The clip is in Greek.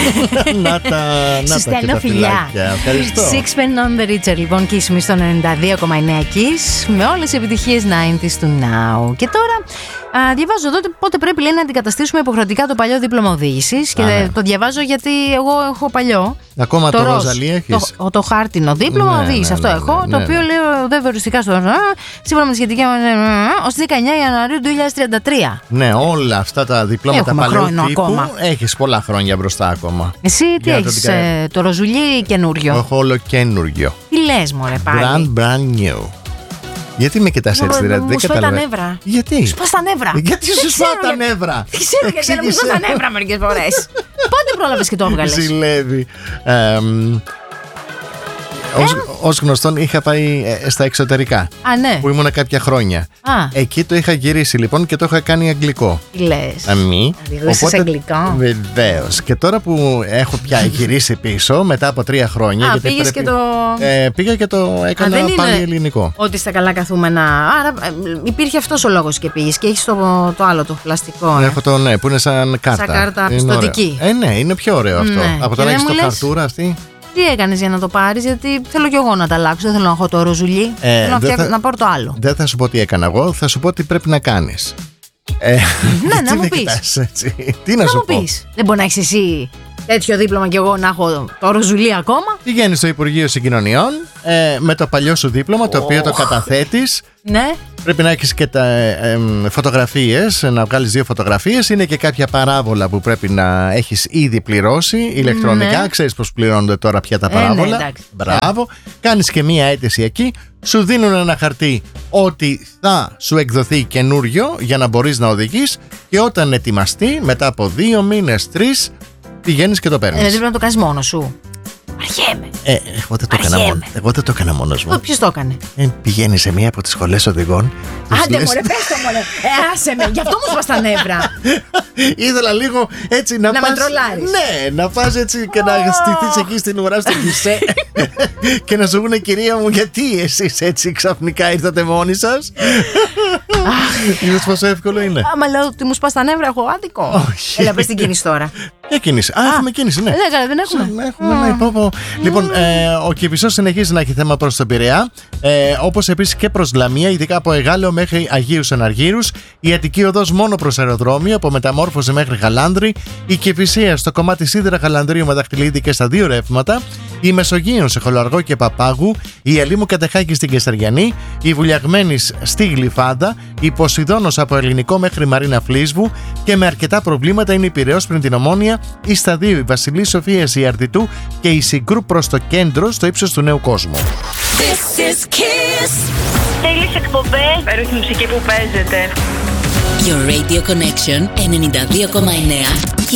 Να τα στέλνω φιλιά. Ευχαριστώ. Sixpence on the Richer, λοιπόν, Kiss Me στο 92,9 Kiss, με όλες τις επιτυχίες 90s του Now. Και τώρα διαβάζω εδώ πότε πρέπει, λέει, να αντικαταστήσουμε υποχρεωτικά το παλιό δίπλωμα οδήγησης. Και το διαβάζω γιατί εγώ έχω παλιό. Ακόμα το ροζαλί έχεις? Το χάρτινο δίπλωμα οδήγησης, αυτό έχω. Το οποίο λέει οδεύει οριστικά στο σύμφωνα με τη σχετική ως 19 Ιανουαρίου 2033. Ναι, όλα αυτά τα διπλώματα παλαιού τύπου έχεις πολλά χρόνια μπροστά ακόμα. Εσύ τι έχεις, το ροζουλί καινούριο? Έχω όλο καινούριο. Τι λες, μωρέ, πάλι? Brand new. Γιατί με κοιτάς έτσι, δηλαδή? Μου σπάει τα νεύρα. Γιατί? Σου σπάς τα νεύρα. Γιατί σου σπάει τα νεύρα? Δεν ξέρω γιατί να μου σπάς τα νεύρα μερικές φορές. Πότε πρόλαβες και το έβγαλες? Ζηλεύει. Ως γνωστόν είχα πάει στα εξωτερικά. Ναι. Που ήμουνα κάποια χρόνια. Εκεί το είχα γυρίσει λοιπόν και το είχα κάνει αγγλικό. Τι λες? Αμí. Οπότε αγγλικό. Βεβαίως. Και τώρα που έχω πια γυρίσει πίσω μετά από 3 χρόνια. Πήγες και το. Πήγα και το έκανα πάλι ελληνικό. Ότι στα καλά καθούμενα. Άρα υπήρχε αυτός ο λόγος και πήγες. Και έχεις το άλλο, το πλαστικό. Έχω το ναι, που είναι σαν κάρτα. Σαν κάρτα πιστωτική. Ναι, είναι πιο ωραίο αυτό. Ναι. Από το να έχεις το χαρτούρα αυτή. Τι έκανες για να το πάρεις? Γιατί θέλω κι εγώ να τα αλλάξω. Δεν θέλω να έχω το ροζουλί. Θέλω να πάρω το άλλο. Δεν θα σου πω τι έκανα εγώ. Θα σου πω τι πρέπει να κάνεις. Ναι, να μου πεις. Τι να σου πω? Δεν μπορεί να έχεις εσύ τέτοιο δίπλωμα κι εγώ να έχω το ροζουλί ακόμα. Πηγαίνεις στο Υπουργείο Συγκοινωνιών με το παλιό σου δίπλωμα, το οποίο το καταθέτεις. Ναι. Πρέπει να έχεις και τα φωτογραφίες, να βγάλεις 2 φωτογραφίες. Είναι και κάποια παράβολα που πρέπει να έχεις ήδη πληρώσει ηλεκτρονικά. Ναι. Ξέρεις πως πληρώνονται τώρα πια τα παράβολα. Ναι, μπράβο. Κάνεις και μία αίτηση εκεί. Σου δίνουν ένα χαρτί ότι θα σου εκδοθεί καινούριο για να μπορείς να οδηγείς. Και όταν ετοιμαστεί, μετά από 2 μήνες, 3, πηγαίνεις και το παίρνεις. Δηλαδή πρέπει να το κάνεις μόνος σου. Αργέμαι. Εγώ δεν το έκανα μόνος μου. Ποιος το έκανε? Πηγαίνει σε μία από τις σχολές οδηγών. Άντε μωρέ, πες το μωρέ. Άσε με, γι' αυτό μου σπάς τα νεύρα. Ήθελα λίγο έτσι να πας. Να με τρολάρεις. Ναι, να πας έτσι και να στηθείς εκεί στην ουρά στο κισέ. Και να σου πούνε, κυρία μου, γιατί εσείς έτσι ξαφνικά ήρθατε μόνοι σας? Είδες πόσο εύκολο είναι? Άμα λέω ότι μου σπάς τα νεύρα, έχω άδικο. Έλα, πες την κίνηση τώρα. Ποια κίνηση? Έχουμε κίνηση, ναι. Δεν έχουμε. Έχουμε. Λοιπόν, ο Κηφισός συνεχίζει να έχει θέμα προς τον Πειραιά, όπως επίσης και προς Λαμία, ειδικά από Εγάλεο μέχρι Αγίους Εναργύρους. Η Αττική Οδός μόνο προς αεροδρόμιο, από Μεταμόρφωση μέχρι Γαλάνδρη. Η Κηφισία στο κομμάτι Σίδερα Γαλανδρίου με Δαχτυλίδη και στα 2 ρεύματα. Η Μεσογείων σε Χολαργό και Παπάγου. Η Ελίμου Κατεχάκη στην Κεσαριανή. Η Βουλιαγμένης στη Γλυφάδα. Η Ποσειδώνος από Ελληνικό μέχρι Μαρίνα Φλίσβου. Και με αρκετά προβλήματα είναι η Πειραιώς πριν την Ομόνια. Η Σταδίου, η Βασιλής Σοφίας, η Αρτιτού και η Συγκρού προς το κέντρο στο ύψος του Νέου Κόσμου. This is Kiss. Τέλειες εκπομπές, υπέροχη μουσική που παίζετε. Your Radio Connection 92,9.